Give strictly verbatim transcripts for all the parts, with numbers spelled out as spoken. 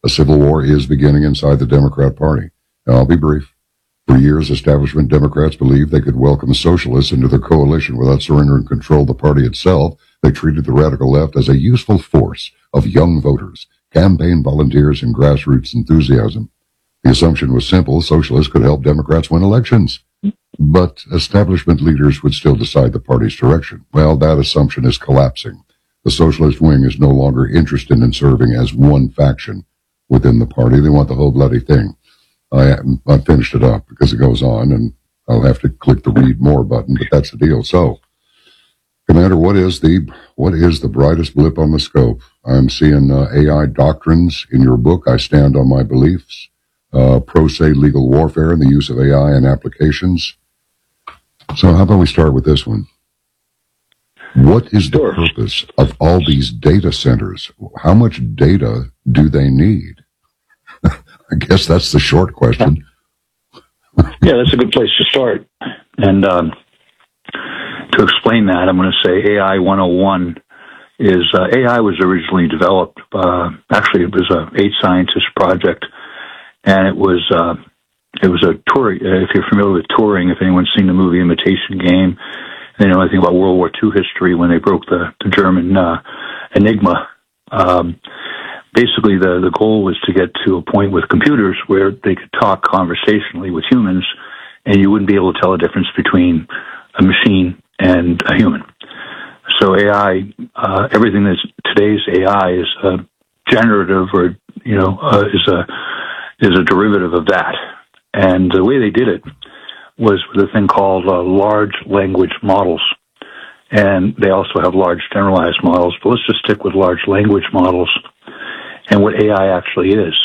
A civil war is beginning inside the Democrat Party. Now, I'll be brief. For years, establishment Democrats believed they could welcome socialists into their coalition without surrendering control of the party itself. They treated the radical left as a useful force of young voters, campaign volunteers, and grassroots enthusiasm. The assumption was simple. Socialists could help Democrats win elections. But establishment leaders would still decide the party's direction. Well, that assumption is collapsing. The socialist wing is no longer interested in serving as one faction within the party. They want the whole bloody thing. I, I finished it up because it goes on, and I'll have to click the read more button, but that's the deal. So, Commander, what is the what is the brightest blip on the scope? I'm seeing uh, A I doctrines in your book. I stand on my beliefs. Uh, pro se legal warfare and the use of A I and applications. So how about we start with this one? What is the Sure. purpose of all these data centers? How much data do they need? I guess that's the short question. Yeah, that's a good place to start. And um, to explain that, I'm going to say A I one oh one is uh, A I was originally developed. Uh, actually, it was a eight scientist project, and it was uh, it was a tour. If you're familiar with Turing, if anyone's seen the movie Imitation Game, they know anything about World War Two history when they broke the, the German uh, Enigma. Um, basically, the, the goal was to get to a point with computers where they could talk conversationally with humans, and you wouldn't be able to tell the difference between a machine and a human. So A I, uh, everything that's today's A I is uh, generative, or you know, uh, is a is a derivative of that. And the way they did it was with a thing called uh, large language models. And they also have large generalized models, but let's just stick with large language models and what A I actually is.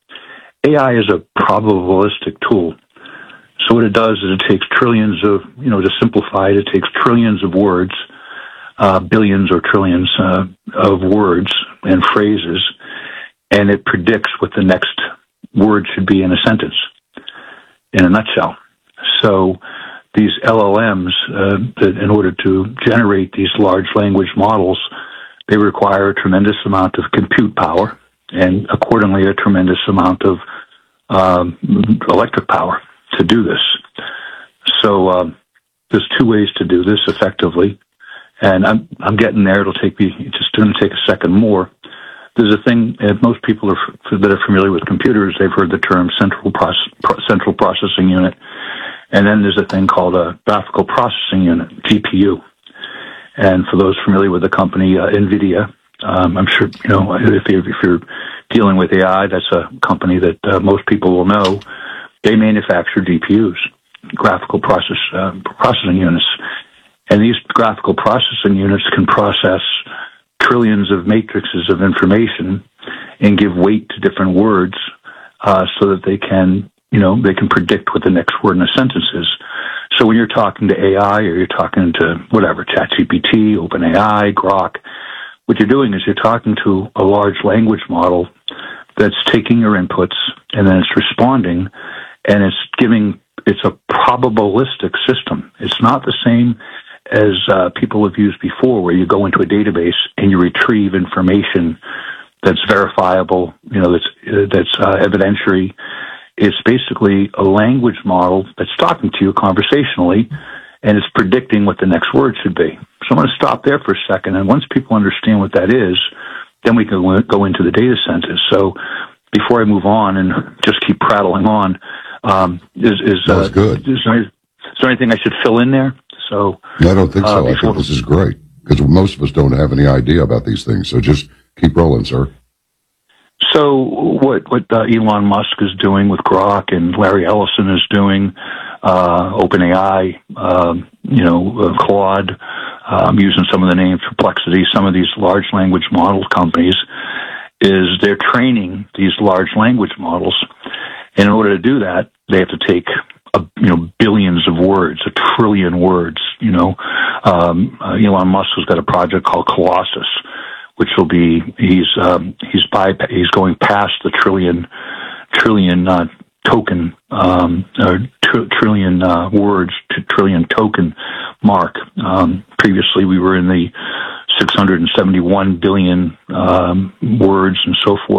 A I is a probabilistic tool. So what it does is it takes trillions of, you know, to simplify it, it takes trillions of words, uh, billions or trillions uh, of words and phrases, and it predicts what the next word should be in a sentence, in a nutshell. So these L L Ms, uh, that in order to generate these large language models, they require a tremendous amount of compute power and accordingly a tremendous amount of um, electric power to do this. So um, there's two ways to do this effectively, and I'm I'm getting there. It'll take me just going to take a second more. There's a thing, uh, most people are, that are familiar with computers, they've heard the term central process, pro, central processing unit. And then there's a thing called a graphical processing unit, G P U. And for those familiar with the company uh, NVIDIA, um, I'm sure, you know, if you're, if you're dealing with A I, that's a company that uh, most people will know. They manufacture G P Us, graphical process uh, processing units. And these graphical processing units can process trillions of matrices of information and give weight to different words uh, so that they can, you know, they can predict what the next word in a sentence is. So when you're talking to A I or you're talking to whatever, ChatGPT, OpenAI, Grok, what you're doing is you're talking to a large language model that's taking your inputs and then it's responding and it's giving, it's a probabilistic system. It's not the same as uh, people have used before, where you go into a database and you retrieve information that's verifiable, you know, that's uh, that's uh, evidentiary. It's basically a language model that's talking to you conversationally, and it's predicting what the next word should be. So I'm going to stop there for a second, and once people understand what that is, then we can go into the data centers. So before I move on and just keep prattling on, um, is is, uh, good. is, there, is there anything I should fill in there? So, I don't think so. Uh, I think this is great because most of us don't have any idea about these things. So just keep rolling, sir. So what what uh, Elon Musk is doing with Grok and Larry Ellison is doing, uh, OpenAI, um, you know, uh, Claude, uh, I'm using some of the names, Perplexity, some of these large language model companies, is they're training these large language models. And in order to do that, they have to take A, you know, billions of words, a trillion words. You know, um, uh, Elon Musk has got a project called Colossus, which will be he's um, he's by he's going past the trillion trillion uh, token um, or tr- trillion uh, words to trillion token mark. Um, previously, we were in the six hundred seventy-one billion um, words and so forth.